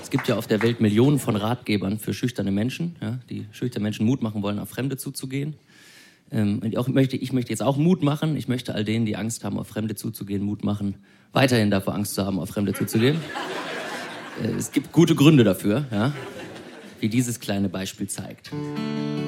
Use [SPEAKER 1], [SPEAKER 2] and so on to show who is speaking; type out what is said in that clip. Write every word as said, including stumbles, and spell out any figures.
[SPEAKER 1] Es gibt ja auf der Welt Millionen von Ratgebern für schüchterne Menschen, ja, die schüchterne Menschen Mut machen wollen, auf Fremde zuzugehen. Ähm, und auch möchte, ich möchte jetzt auch Mut machen. Ich möchte all denen, die Angst haben, auf Fremde zuzugehen, Mut machen, weiterhin davor Angst zu haben, auf Fremde zuzugehen. äh, es gibt gute Gründe dafür, ja, wie dieses kleine Beispiel zeigt.